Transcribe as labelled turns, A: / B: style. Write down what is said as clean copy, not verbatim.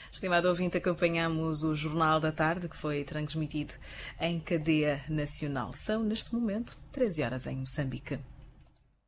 A: Estimado ouvinte, acompanhamos o Jornal da Tarde, que foi transmitido em cadeia nacional. São, neste momento, 13 horas em Moçambique.